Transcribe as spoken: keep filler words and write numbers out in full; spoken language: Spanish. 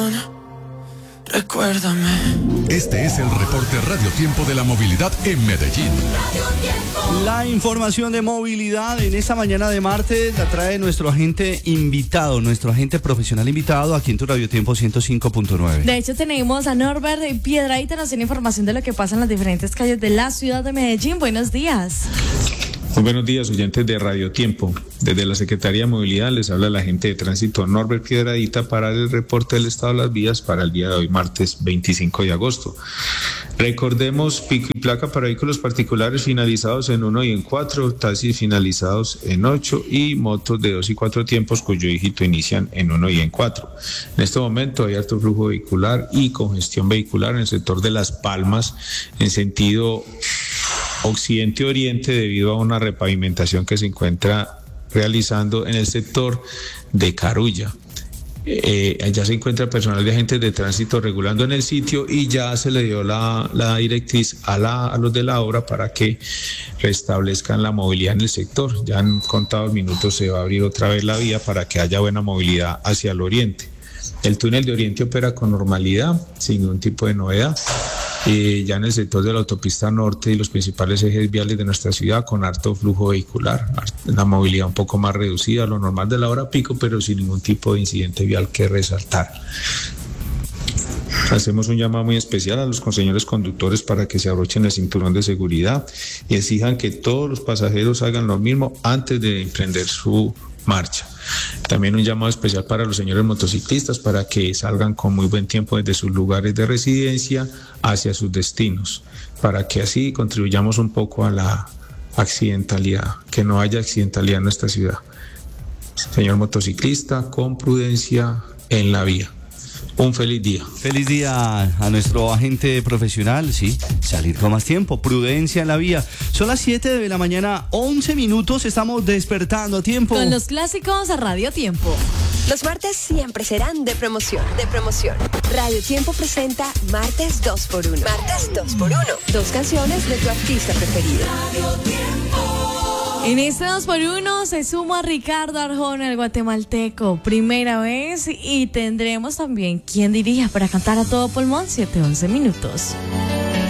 corazón, recuérdame. Este es el reporte Radio Tiempo de la movilidad en Medellín. La información de movilidad en esta mañana de martes la trae nuestro agente invitado, nuestro agente profesional invitado aquí en tu Radio Tiempo ciento cinco punto nueve. De hecho tenemos a Norbert Piedrahita, nos tiene información de lo que pasa en las diferentes calles de la ciudad de Medellín. Buenos días. Muy buenos días, oyentes de Radio Tiempo. Desde la Secretaría de Movilidad les habla el agente de tránsito Norbert Piedrahita para el reporte del estado de las vías para el día de hoy, martes veinticinco de agosto. Recordemos pico y placa para vehículos particulares finalizados en uno y en cuatro, taxis finalizados en ocho y motos de dos y cuatro tiempos cuyo dígito inician en uno y en cuatro. En este momento hay alto flujo vehicular y congestión vehicular en el sector de Las Palmas en sentido occidente-oriente debido a una repavimentación que se encuentra realizando en el sector de Carulla. Eh, allá se encuentra personal de agentes de tránsito regulando en el sitio y ya se le dio la, la directriz a, la, a los de la obra para que restablezcan la movilidad en el sector. Ya en contados minutos se va a abrir otra vez la vía para que haya buena movilidad hacia el oriente. El túnel de oriente opera con normalidad, sin ningún tipo de novedad. Eh, ya en el sector de la autopista norte y los principales ejes viales de nuestra ciudad con harto flujo vehicular, la movilidad un poco más reducida, lo normal de la hora pico, pero sin ningún tipo de incidente vial que resaltar. Hacemos un llamado muy especial a los señores conductores para que se abrochen el cinturón de seguridad y exijan que todos los pasajeros hagan lo mismo antes de emprender su marcha. También un llamado especial para los señores motociclistas para que salgan con muy buen tiempo desde sus lugares de residencia hacia sus destinos, para que así contribuyamos un poco a la accidentalidad, que no haya accidentalidad en nuestra ciudad. Señor motociclista, con prudencia en la vía. Un feliz día. Feliz día a nuestro agente profesional, sí, salir con más tiempo, prudencia en la vía. Son las siete de la mañana, once minutos, estamos despertando a tiempo. Con los clásicos a Radio Tiempo. Los martes siempre serán de promoción, de promoción. Radio Tiempo presenta Martes dos por uno. Martes dos por uno. Dos canciones de tu artista preferido. Radio Tiempo. En este dos por uno se suma Ricardo Arjona, el guatemalteco, primera vez, y tendremos también ¿Quién diría? Para cantar a todo pulmón, siete once minutos.